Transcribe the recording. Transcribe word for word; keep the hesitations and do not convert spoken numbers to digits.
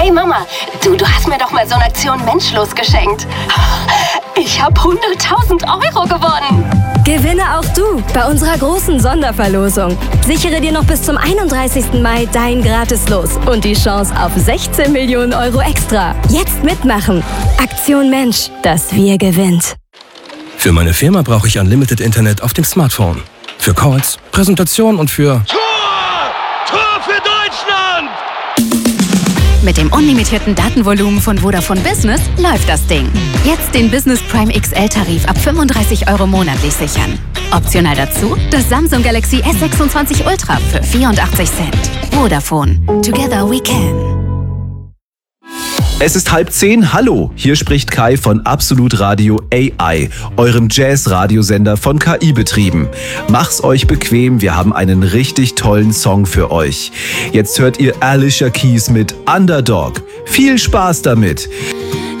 Hey Mama, du, du hast mir doch mal so eine Aktion Menschlos geschenkt. Ich habe hunderttausend Euro gewonnen. Gewinne auch du bei unserer großen Sonderverlosung. Sichere dir noch bis zum einunddreißigsten Mai dein Gratis-Los und die Chance auf sechzehn Millionen Euro extra. Jetzt mitmachen. Aktion Mensch, das Wir gewinnt. Für meine Firma brauche ich Unlimited Internet auf dem Smartphone. Für Calls, Präsentationen und für... Tor! Tor für Deutschland! Mit dem unlimitierten Datenvolumen von Vodafone Business läuft das Ding. Jetzt den Business Prime X L-Tarif ab fünfunddreißig Euro monatlich sichern. Optional dazu das Samsung Galaxy S sechsundzwanzig Ultra für vierundachtzig Cent. Vodafone. Together we can. Es ist halb zehn. Hallo, hier spricht Kai von Absolut Radio A I, eurem Jazz-Radiosender von K I betrieben. Mach's euch bequem, wir haben einen richtig tollen Song für euch. Jetzt hört ihr Alicia Keys mit Underdog. Viel Spaß damit!